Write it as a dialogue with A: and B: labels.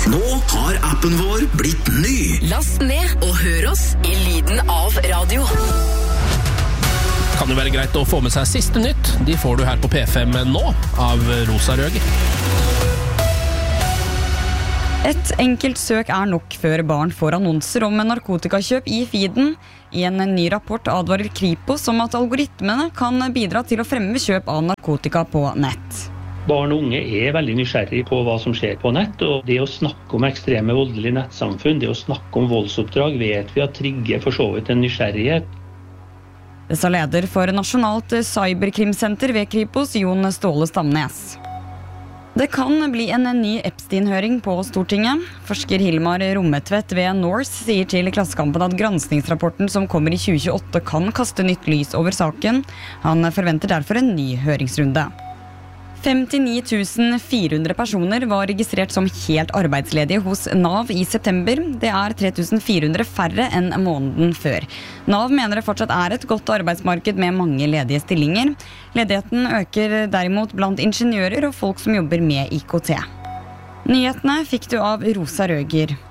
A: Nå har appen vår blitt ny.
B: Last ned og hør oss i lyden av radio.
C: Kan jo være greit å få med seg siste nytt. De får du her på P5 nå, av Rosa Røger.
D: Et enkelt søk nok før barn får annonser om narkotikakjøp i feeden. I en ny rapport advarer Kripos om at algoritmene kan bidra til å fremme kjøp av narkotika på nett.
E: Barn og unge veldig nysgjerrige på hva som skjer på nett, og det å snakke om ekstreme voldelige nettsamfunn, det å snakke om voldsoppdrag, vet vi at trigger for så vidt en nysgjerrighet.
D: Det sa leder for Nasjonalt Cyberkrimsenter ved Kripos, Jon Ståle Stamnes. Det kan bli en ny Epstein-høring på Stortinget. Forsker Hilmar Rommetvedt ved Norse sier til Klassekampen at granskningsrapporten som kommer i 2028 kan kaste nytt lys over saken. Han forventer derfor en ny høringsrunde. 59 400 personer var registrert som helt arbeidsledige hos Nav i september. Det 3400 færre enn måneden før. Nav mener det fortsatt et godt arbeidsmarked med mange ledige stillinger. Ledigheten øker derimot blant ingeniører og folk som jobber med IKT. Nyhetene fikk du av Rosa Røger.